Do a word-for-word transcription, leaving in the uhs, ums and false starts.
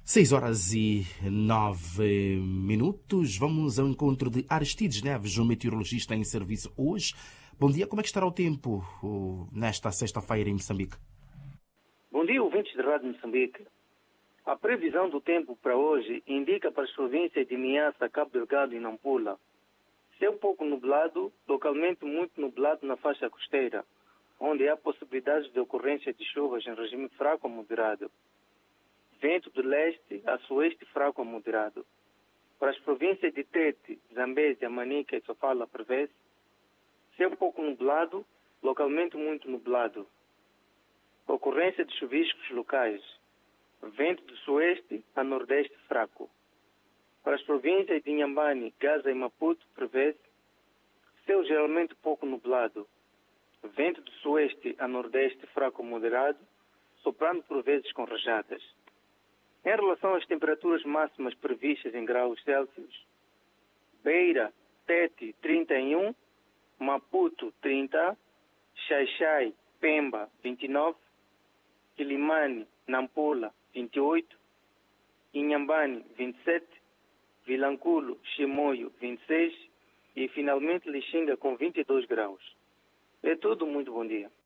Seis horas e nove minutos. Vamos ao encontro de Aristides Neves, um meteorologista em serviço hoje. Bom dia, como é que estará o tempo uh, nesta sexta-feira em Moçambique? Bom dia, ouvintes de Rádio Moçambique. A previsão do tempo para hoje indica para as províncias de Niassa, Cabo Delgado e Nampula céu pouco nublado, localmente muito nublado na faixa costeira, onde há possibilidades de ocorrência de chuvas em regime fraco a moderado. Vento do leste a sueste fraco a moderado. Para as províncias de Tete, Zambésia, Manica e Sofala prevê-se céu pouco nublado, localmente muito nublado. Ocorrência de chuviscos locais. Vento do sueste a nordeste fraco. Para as províncias de Inhambane, Gaza e Maputo prevê-se céu geralmente pouco nublado. Vento do sueste a nordeste fraco a moderado, soprando por vezes com rajadas. Em relação às temperaturas máximas previstas em graus Celsius, Beira, Tete, trinta e um, Maputo, trinta, Xai-Xai, Pemba, vinte e nove, Quilimane, Nampula, vinte e oito, Inhambane, vinte e sete, Vilanculo, Chimoio, vinte e seis e finalmente Lixinga com vinte e dois graus. É tudo, muito bom dia.